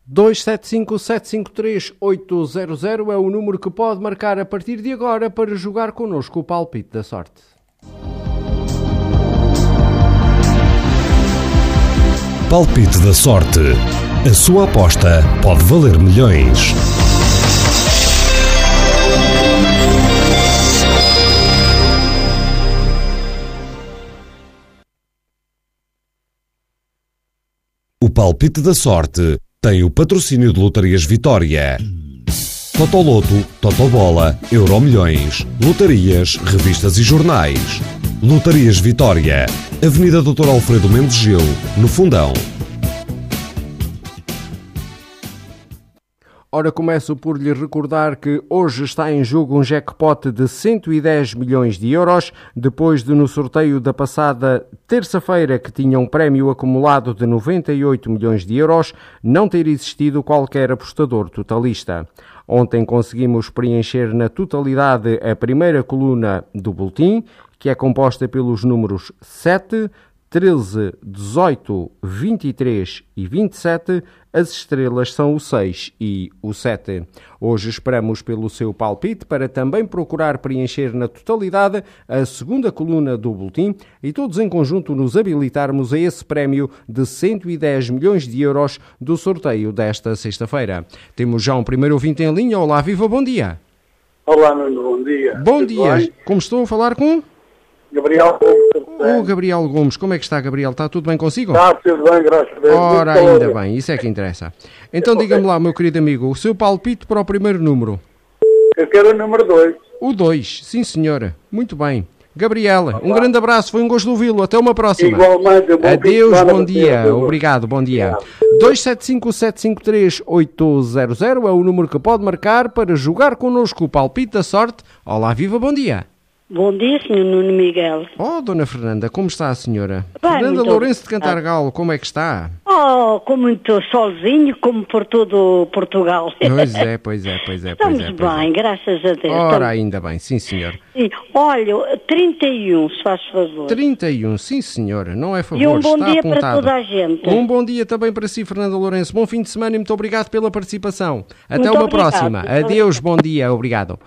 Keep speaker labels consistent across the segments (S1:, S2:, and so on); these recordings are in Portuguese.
S1: 275-753-800 é o número que pode marcar a partir de agora para jogar connosco o palpite da sorte.
S2: Palpite da sorte. A sua aposta pode valer milhões. O palpite da sorte tem o patrocínio de Lotarias Vitória. Totoloto, Totobola, Euromilhões, lotarias, revistas e jornais. Lotarias Vitória, Avenida Dr. Alfredo Mendes Gil, no Fundão.
S1: Ora, começo por lhe recordar que hoje está em jogo um jackpot de 110 milhões de euros, depois de no sorteio da passada terça-feira, que tinha um prémio acumulado de 98 milhões de euros, não ter existido qualquer apostador totalista. Ontem conseguimos preencher na totalidade a primeira coluna do boletim, que é composta pelos números 7, 13, 18, 23 e 27, as estrelas são o 6 e o 7. Hoje esperamos pelo seu palpite para também procurar preencher na totalidade a segunda coluna do boletim e todos em conjunto nos habilitarmos a esse prémio de 110 milhões de euros do sorteio desta sexta-feira. Temos já um primeiro ouvinte em linha. Olá, viva, bom dia.
S3: Olá, Nuno, bom dia.
S1: Bom dia. Como estou a falar com?
S3: Gabriel Gomes.
S1: Gabriel Gomes, como é que está, Gabriel? Está tudo bem consigo?
S3: Está tudo bem, graças a Deus.
S1: Ora, ainda bem, isso é que interessa. Então diga-me lá, meu querido amigo, o seu palpite para o primeiro número?
S3: Eu quero o número 2.
S1: O 2, sim senhora. Muito bem. Gabriela, um grande abraço, foi um gosto de ouvi-lo. Até uma próxima.
S3: Igualmente.
S1: Adeus, bom dia. Obrigado, bom dia. 275-753-800 é o número que pode marcar para jogar connosco o palpite da sorte. Olá, viva, bom dia.
S4: Bom dia, Sr. Nuno Miguel.
S1: Oh, Dona Fernanda, como está a senhora?
S4: Bem,
S1: Fernanda Lourenço de Cantargalo, como é que está?
S4: Oh, com muito solzinho, como por todo Portugal.
S1: Pois é.
S4: Estamos bem, graças a Deus.
S1: Ora, ainda bem, sim, senhor.
S4: Sim. Olha, 31, se faz favor.
S1: 31, sim, senhora, não é favor,
S4: E um bom
S1: está
S4: dia
S1: apontado.
S4: para toda a gente.
S1: Um bom dia também para si, Fernanda Lourenço. Bom fim de semana e muito obrigado pela participação. Até
S4: Muito
S1: uma
S4: obrigado,
S1: próxima.
S4: muito
S1: Adeus, bom dia, obrigado.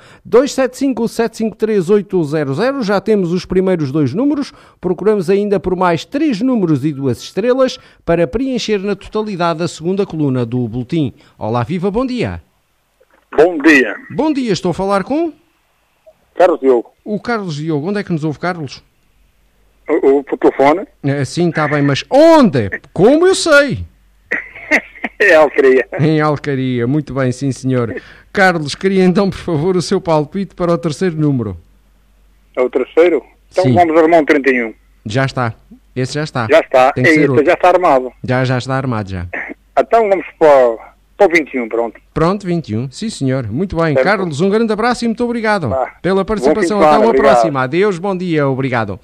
S1: 275-753-800, já temos os primeiros dois números. Procuramos ainda por mais 3 números e 2 estrelas para preencher na totalidade a segunda coluna do boletim. Olá, viva, bom dia.
S3: Bom dia.
S1: Bom dia, estou a falar com...
S3: Carlos Diogo.
S1: O Carlos Diogo. Onde é que nos ouve, Carlos?
S3: O telefone?
S1: Sim, está bem, mas onde? Como eu sei?
S3: É Alqueria.
S1: Em Alcaria, muito bem, sim senhor. Carlos, queria então, por favor, o seu palpite para o terceiro número.
S3: É o terceiro? Então
S1: Sim.
S3: vamos armar um 31.
S1: Já está, esse já está.
S3: Já está.
S1: Tem que ser outro.
S3: Já está armado.
S1: Já está armado já.
S3: Então vamos para o 21, pronto.
S1: Pronto, 21, sim senhor, muito bem.
S3: Certo.
S1: Carlos, um grande abraço e muito obrigado pela participação.
S3: Bom fim de semana,
S1: Até uma
S3: obrigado.
S1: próxima. Adeus, bom dia, obrigado.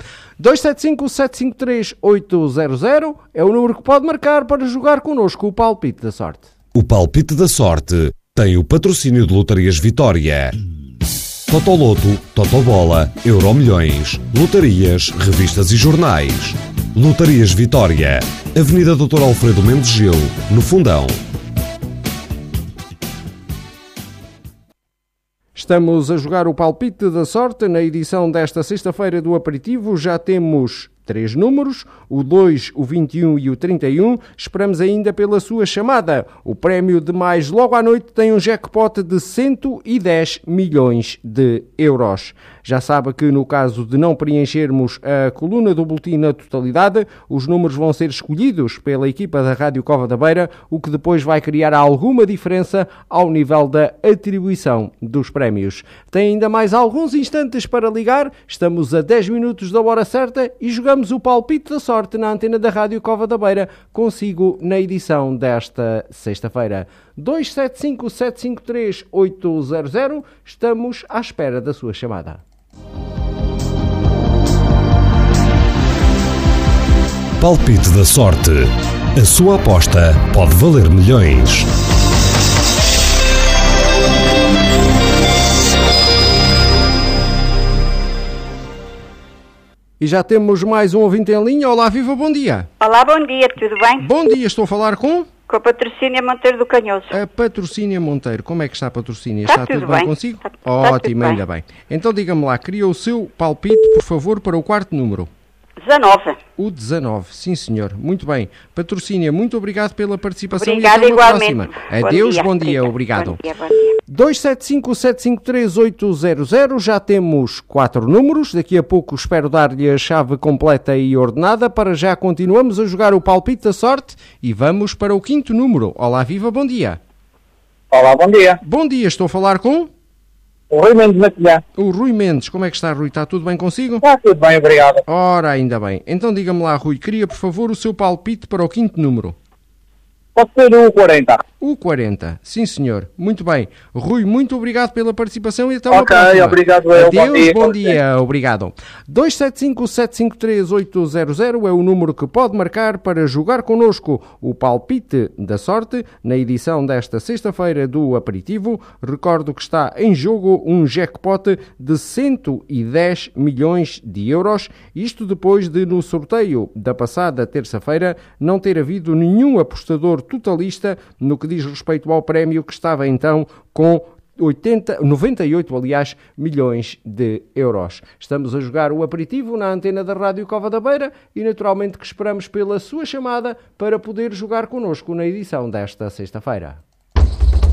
S1: 275-753-800 é o número que pode marcar para jogar connosco o palpite da sorte.
S2: O palpite da sorte tem o patrocínio de Lotarias Vitória. Totoloto, Totobola, Euromilhões, lotarias, revistas e jornais. Lotarias Vitória, Avenida Dr. Alfredo Mendes Gil, no Fundão.
S1: Estamos a jogar o palpite da sorte na edição desta sexta-feira do aperitivo. Já temos 3 números, o 2, o 21 e o 31. Esperamos ainda pela sua chamada. O prémio de mais logo à noite tem um jackpot de 110 milhões de euros. Já sabe que no caso de não preenchermos a coluna do boletim na totalidade, os números vão ser escolhidos pela equipa da Rádio Cova da Beira, o que depois vai criar alguma diferença ao nível da atribuição dos prémios. Tem ainda mais alguns instantes para ligar, estamos a 10 minutos da hora certa e jogamos o palpite da sorte na antena da Rádio Cova da Beira, consigo na edição desta sexta-feira. 275-753-800, estamos à espera da sua chamada.
S2: Palpite da sorte. A sua aposta pode valer milhões.
S1: E já temos mais um ouvinte em linha. Olá, viva, bom dia.
S5: Olá, bom dia, tudo bem?
S1: Bom dia, estou a falar com...
S5: Com a Patrocínia Monteiro do Canhoso.
S1: A Patrocínia Monteiro. Como é que está a Patrocínia?
S5: Está
S1: Tudo
S5: tudo
S1: bem
S5: bem.
S1: consigo?
S5: Está
S1: Ótimo,
S5: tudo
S1: ainda bem. Então diga-me lá, queria o seu palpite, por favor, para o quarto número.
S5: 19.
S1: O 19, sim senhor. Muito bem. Patrocínia, muito obrigado pela participação
S5: Obrigada
S1: e até uma
S5: igualmente.
S1: próxima. Adeus, bom dia, obrigado.
S5: Bom dia.
S1: 275-753-800, já temos 4 números, daqui a pouco espero dar-lhe a chave completa e ordenada. Para já continuamos a jogar o palpite da sorte e vamos para o quinto número. Olá, viva, bom dia.
S3: Olá, bom dia.
S1: Bom dia, estou a falar com
S3: O Rui Mendes na Colher.
S1: o Rui Mendes. Como é que está, Rui? Está tudo bem consigo?
S3: Está tudo bem, obrigado.
S1: Ora, ainda bem. Então diga-me lá, Rui, queria por favor o seu palpite para o quinto número.
S3: Pode ser o 40.
S1: O 40, sim senhor. Muito bem. Rui, muito obrigado pela participação e até uma próxima.
S3: Ok, obrigado. Eu.
S1: Adeus, bom dia. Obrigado. 275-753-800 é o número que pode marcar para jogar connosco o palpite da sorte na edição desta sexta-feira do aperitivo. Recordo que está em jogo um jackpot de 110 milhões de euros. Isto depois de, no sorteio da passada terça-feira, não ter havido nenhum apostador totalista no que diz respeito ao prémio, que estava então com 98, aliás, milhões de euros. Estamos a jogar o aperitivo na antena da Rádio Cova da Beira e naturalmente que esperamos pela sua chamada para poder jogar connosco na edição desta sexta-feira.